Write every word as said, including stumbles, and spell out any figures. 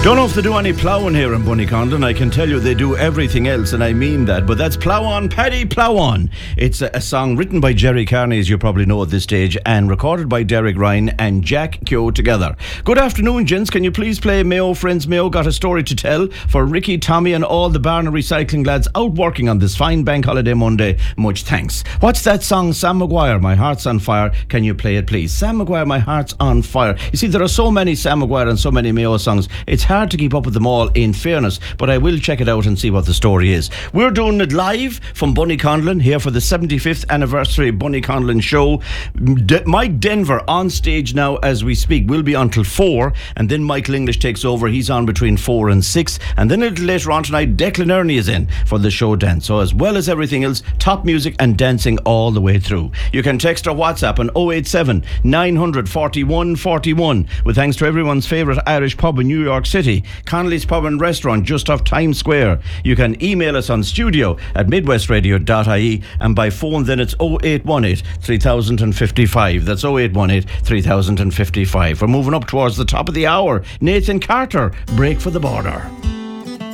Don't know if they do any ploughing here in Bunnycondon. I can tell you they do everything else, and I mean that. But that's Plough On, Paddy, Plough On. It's a, a song written by Jerry Carney, as you probably know at this stage, and recorded by Derek Ryan and Jack Keogh together. Good afternoon, gents. Can you please play Mayo Friends Mayo Got a Story to Tell for Ricky, Tommy and all the Barna Recycling lads out working on this fine bank holiday Monday? Much thanks. What's that song, Sam Maguire, My Heart's on Fire? Can you play it, please? Sam Maguire, My Heart's on Fire. You see, there are so many Sam Maguire and so many Mayo songs. It's hard to keep up with them all, in fairness, but I will check it out and see what the story is. We're doing it live from Bunnycondon here for the seventy-fifth anniversary Bunnycondon show. D- Mike Denver on stage now as we speak. Will be until four, and then Michael English takes over. He's on between four and six, and then a little later on tonight Declan Ernie is in for the show dance. So as well as everything else, top music and dancing all the way through. You can text or WhatsApp on oh eight seven, nine hundred, forty-one forty-one, with thanks to everyone's favourite Irish pub in New York City, Connolly's Pub and Restaurant just off Times Square. You can email us on studio at midwestradio dot I E, and by phone then it's oh eight one eight, three thousand fifty-five. That's oh eight one eight, three thousand fifty-five. We're moving up towards the top of the hour. Nathan Carter, Break for the Border.